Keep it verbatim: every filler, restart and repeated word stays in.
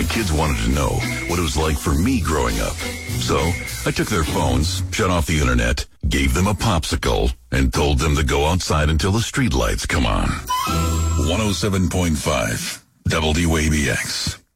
kids wanted to know what it was like for me growing up. So I took their phones, shut off the internet, gave them a popsicle, and told them to go outside until the streetlights come on. one oh seven point five W A B X.